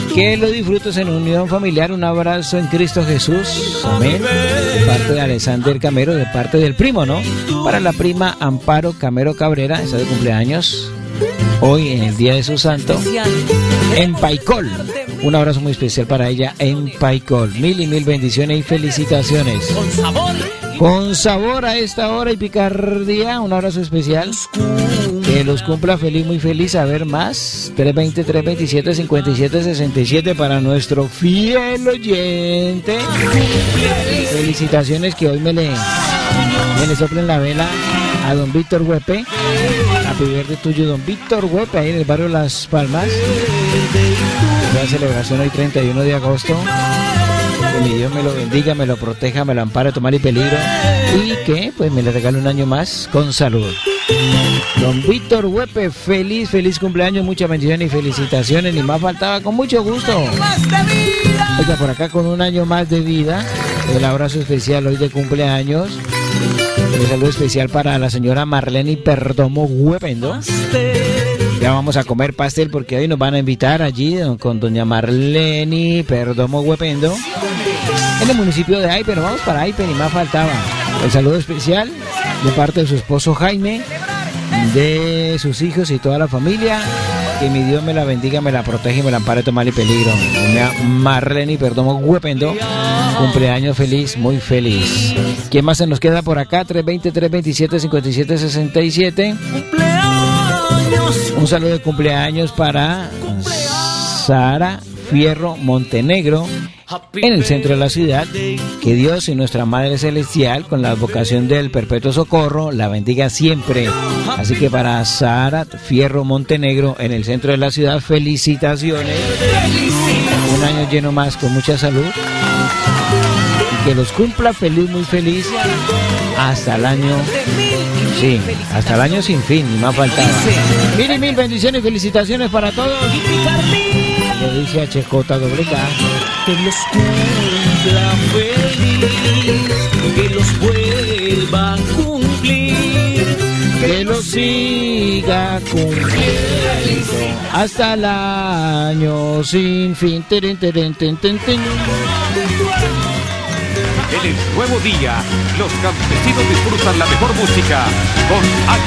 Que lo disfrutes en unión familiar. Un abrazo en Cristo Jesús. Amén. De parte de Alexander Camero, de parte del primo, ¿no? Para la prima Amparo Camero Cabrera, está de cumpleaños hoy en el día de su santo, en Paicol. Un abrazo muy especial para ella en Paicol. Mil y mil bendiciones y felicitaciones. Con sabor a esta hora y picardía, un abrazo especial. Que los cumpla feliz, muy feliz. A ver más. 320-327-5767 para nuestro fiel oyente. Felicitaciones, que hoy me le soplen la vela a don Víctor Huepe. Happy birthday tuyo, don Víctor Huepe, ahí en el barrio Las Palmas. La celebración hoy 31 de agosto. Que mi Dios me lo bendiga, me lo proteja, me lo ampare, tomar y peligro. Y que pues me le regale un año más con salud. Don Víctor Huepe, feliz cumpleaños, muchas bendiciones y felicitaciones. Ni más faltaba, con mucho gusto. Oiga, por acá con un año más de vida. El abrazo especial hoy de cumpleaños. Un saludo especial para la señora Marlene Perdomo Huependo. Ya vamos a comer pastel porque hoy nos van a invitar allí con doña Marlene Perdomo Huependo en el municipio de Aipe. Nos vamos para Aipe, ni más faltaba. El saludo especial de parte de su esposo Jaime, de sus hijos y toda la familia. Que mi Dios me la bendiga, me la protege y me la ampare de mal y peligro. Doña Marlene Perdomo Huependo, cumpleaños feliz, muy feliz. ¿Quién más se nos queda por acá? 320-327-5767. Un saludo de cumpleaños para Sara Fierro Montenegro, en el centro de la ciudad. Que Dios y nuestra Madre Celestial, con la advocación del Perpetuo Socorro, la bendiga siempre. Así que para Sara Fierro Montenegro, en el centro de la ciudad, felicitaciones. Un año lleno más, con mucha salud. Y que los cumpla feliz, muy feliz, hasta el año... Sí, hasta el año sin fin, ni más faltaba. Mil y mil bendiciones y felicitaciones para todos. Lo dice HJWK. Que los cumpla feliz, que los vuelva a cumplir, que los siga cumpliendo hasta el año sin fin. En el nuevo día, los campesinos disfrutan la mejor música con